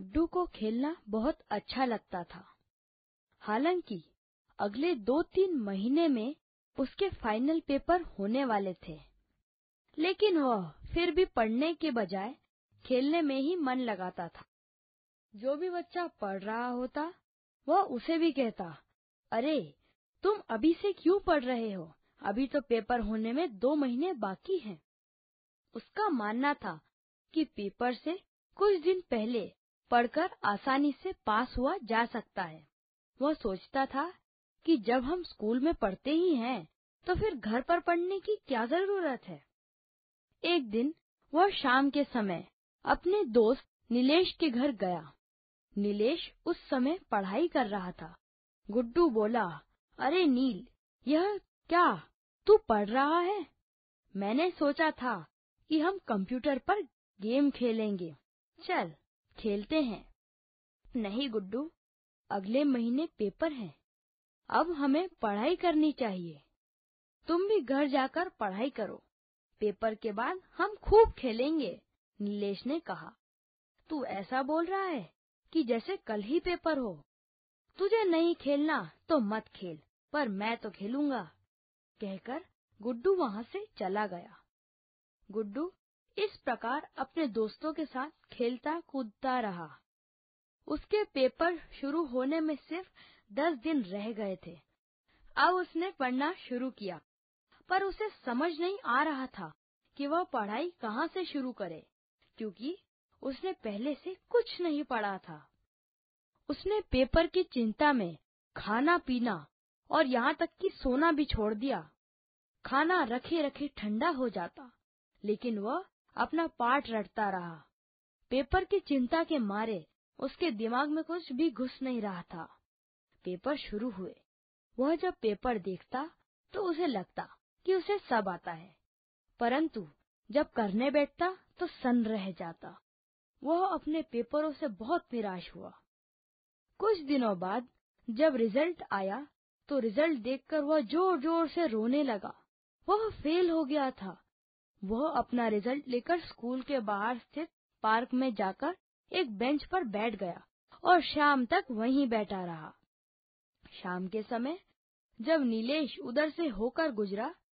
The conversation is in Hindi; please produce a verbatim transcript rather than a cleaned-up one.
गुड्डू को खेलना बहुत अच्छा लगता था। हालांकि अगले दो तीन महीने में उसके फाइनल पेपर होने वाले थे, लेकिन वह फिर भी पढ़ने के बजाय खेलने में ही मन लगाता था। जो भी बच्चा पढ़ रहा होता वह उसे भी कहता, अरे तुम अभी से क्यों पढ़ रहे हो, अभी तो पेपर होने में दो महीने बाकी हैं। उसका मानना था कि पेपर से कुछ दिन पहले पढ़कर आसानी से पास हुआ जा सकता है। वह सोचता था कि जब हम स्कूल में पढ़ते ही हैं तो फिर घर पर पढ़ने की क्या जरूरत है। एक दिन वह शाम के समय अपने दोस्त नीलेश के घर गया। नीलेश उस समय पढ़ाई कर रहा था। गुड्डू बोला, अरे नील, यह क्या तू पढ़ रहा है? मैंने सोचा था कि हम कंप्यूटर पर गेम खेलेंगे, चल खेलते हैं। नहीं गुड्डू, अगले महीने पेपर है, अब हमें पढ़ाई करनी चाहिए। तुम भी घर जाकर पढ़ाई करो, पेपर के बाद हम खूब खेलेंगे, नीलेश ने कहा। तू ऐसा बोल रहा है कि जैसे कल ही पेपर हो। तुझे नहीं खेलना तो मत खेल, पर मैं तो खेलूंगा, कहकर गुड्डू वहां से चला गया। गुड्डू इस प्रकार अपने दोस्तों के साथ खेलता कूदता रहा। उसके पेपर शुरू होने में सिर्फ दस दिन रह गए थे। अब उसने पढ़ना शुरू किया, पर उसे समझ नहीं आ रहा था कि वह पढ़ाई कहाँ से शुरू करे, क्योंकि उसने पहले से कुछ नहीं पढ़ा था। उसने पेपर की चिंता में खाना पीना और यहाँ तक कि सोना भी छोड़ दिया। खाना रखे रखे ठंडा हो जाता, लेकिन वह अपना पाठ रटता रहा। पेपर की चिंता के मारे उसके दिमाग में कुछ भी घुस नहीं रहा था। पेपर शुरू हुए। वह जब पेपर देखता तो उसे लगता कि उसे सब आता है, परंतु जब करने बैठता तो सन्न रह जाता। वह अपने पेपरों से बहुत निराश हुआ। कुछ दिनों बाद जब रिजल्ट आया तो रिजल्ट देखकर वह जोर जोर से रोने लगा। वह फेल हो गया था। वह अपना रिजल्ट लेकर स्कूल के बाहर स्थित पार्क में जाकर एक बेंच पर बैठ गया और शाम तक वहीं बैठा रहा। शाम के समय जब नीलेश उधर से होकर गुजरा